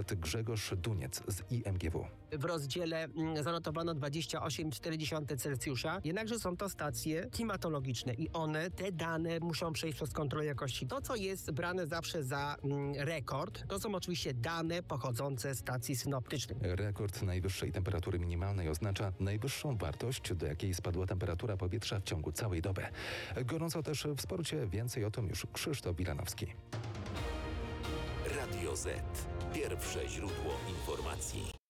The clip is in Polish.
ekspert Grzegorz Duniec z IMGW. W rozdziale zanotowano 28,4 Celsjusza, jednakże są to stacje klimatologiczne i te dane muszą przejść przez kontrolę jakości. To, co jest brane zawsze za rekord, to są oczywiście dane pochodzące z stacji synoptycznych. Rekord najwyższej temperatury minimalnej oznacza najwyższą wartość, do jakiej spadła temperatura powietrza w ciągu całej doby. Gorąco też w sporcie. Więcej o tym już Krzysztof Wilanowski. Radio Z. Pierwsze źródło informacji.